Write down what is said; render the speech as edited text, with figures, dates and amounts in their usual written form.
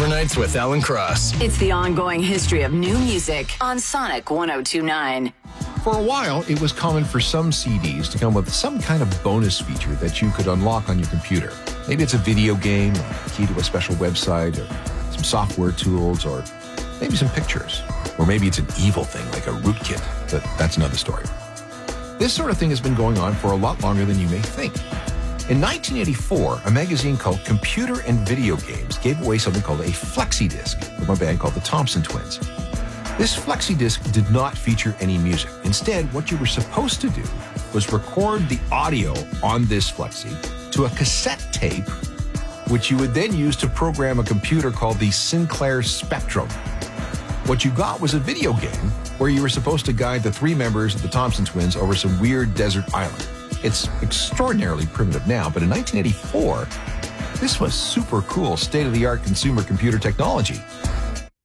Overnights with Alan Cross. It's the ongoing history of new music on Sonic 102.9. For a while, it was common for some CDs to come with some kind of bonus feature that you could unlock on your computer. Maybe it's a video game, or a key to a special website, or some software tools, or maybe some pictures. Or maybe it's an evil thing like a rootkit, but that's another story. This sort of thing has been going on for a lot longer than you may think. In 1984, a magazine called Computer and Video Games gave away something called a flexi disc from a band called the Thompson Twins. This flexi disc did not feature any music. Instead, what you were supposed to do was record the audio on this flexi to a cassette tape, which you would then use to program a computer called the Sinclair Spectrum. What you got was a video game where you were supposed to guide the three members of the Thompson Twins over some weird desert island. It's extraordinarily primitive now, but in 1984, this was super cool state-of-the-art consumer computer technology.